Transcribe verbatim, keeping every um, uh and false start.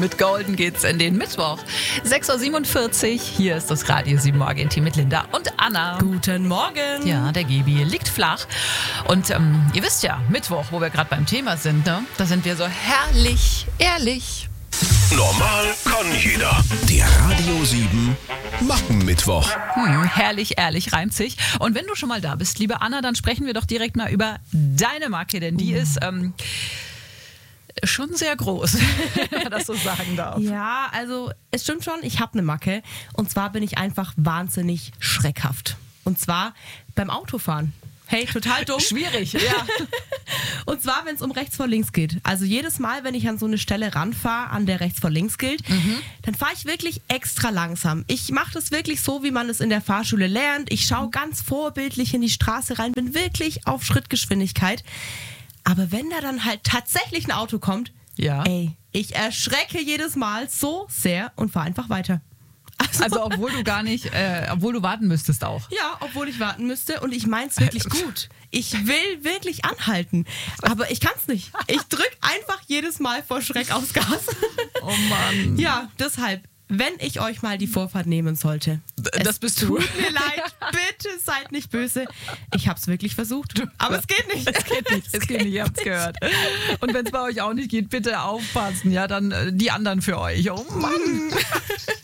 Mit Golden geht's in den Mittwoch. sechs Uhr siebenundvierzig, hier ist das Radio sieben Morgen-Team mit Linda und Anna. Guten Morgen. Ja, der Gebi liegt flach. Und ähm, ihr wisst ja, Mittwoch, wo wir gerade beim Thema sind, ne? Da sind wir so herrlich ehrlich. Normal kann jeder. Der Radio sieben Mackenmittwoch. Hm, herrlich, ehrlich, reimt sich. Und wenn du schon mal da bist, liebe Anna, dann sprechen wir doch direkt mal über deine Macke, denn die uh. ist ähm, schon sehr groß, wenn man das so sagen darf. Ja, also es stimmt schon, ich habe eine Macke. Und zwar bin ich einfach wahnsinnig schreckhaft. Und zwar beim Autofahren. Hey, total dumm. Schwierig, ja. Und zwar, wenn es um rechts vor links geht. Also jedes Mal, wenn ich an so eine Stelle ranfahre, an der rechts vor links gilt, mhm. dann fahre ich wirklich extra langsam. Ich mache das wirklich so, wie man es in der Fahrschule lernt. Ich schaue ganz vorbildlich in die Straße rein, bin wirklich auf Schrittgeschwindigkeit. Aber wenn da dann halt tatsächlich ein Auto kommt, ja. ey, ich erschrecke jedes Mal so sehr und fahre einfach weiter. Also, also obwohl du gar nicht, äh, obwohl du warten müsstest auch. Ja, obwohl ich warten müsste und ich mein's wirklich gut. Ich will wirklich anhalten, aber ich kann's nicht. Ich drück einfach jedes Mal vor Schreck aufs Gas. Oh Mann. Ja, deshalb, wenn ich euch mal die Vorfahrt nehmen sollte. Das es bist du. Tut mir leid, bitte seid nicht böse. Ich hab's wirklich versucht, aber es geht nicht. Es geht nicht, es, es geht geht nicht, ihr habt's gehört. Und wenn es bei euch auch nicht geht, bitte aufpassen, ja, dann äh, die anderen für euch. Oh Mann.